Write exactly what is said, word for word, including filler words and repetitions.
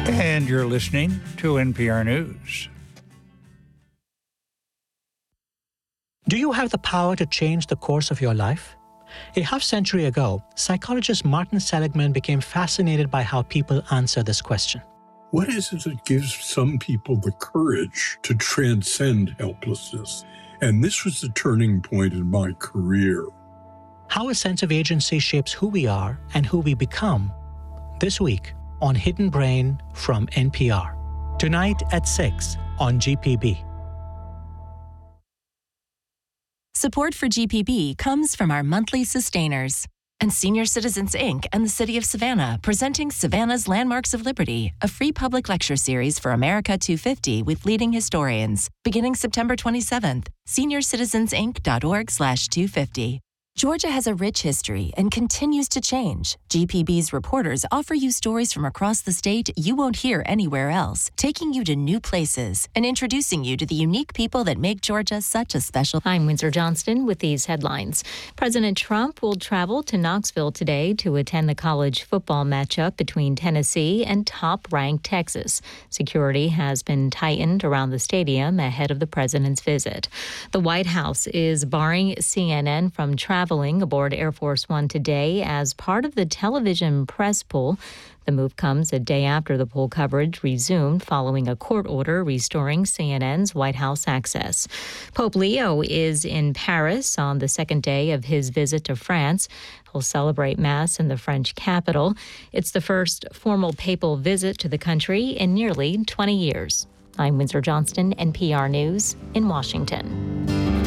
And you're listening to N P R News. Do you have the power to change the course of your life? A half-century ago, psychologist Martin Seligman became fascinated by how people answer this question. What is it that gives some people the courage to transcend helplessness? And this was the turning point in my career. How a sense of agency shapes who we are and who we become. This week on Hidden Brain from N P R. Tonight at six on G P B. Support for G P B comes from our monthly sustainers and Senior Citizens Incorporated and the City of Savannah, presenting Savannah's Landmarks of Liberty, a free public lecture series for America two fifty with leading historians, beginning September twenty-seventh. senior citizens inc dot org slash two fifty. Georgia has a rich history and continues to change. G P B's reporters offer you stories from across the state you won't hear anywhere else, taking you to new places and introducing you to the unique people that make Georgia such a special. I'm Windsor Johnston with these headlines. President Trump will travel to Knoxville today to attend the college football matchup between Tennessee and top-ranked Texas. Security has been tightened around the stadium ahead of the president's visit. The White House is barring C N N from traveling aboard Air Force One today as part of the television press pool. The move comes a day after the pool coverage resumed following a court order restoring C N N's White House access. Pope Leo is in Paris on the second day of his visit to France. He'll celebrate Mass in the French capital. It's the first formal papal visit to the country in nearly twenty years. I'm Windsor Johnston, N P R News in Washington.